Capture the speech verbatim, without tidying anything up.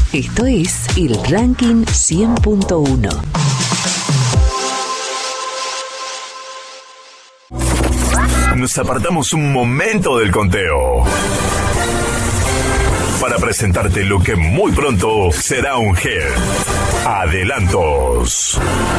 Esto es el Ranking cien punto uno. Nos apartamos un momento del conteo para presentarte lo que muy pronto será un hit. Adelantos.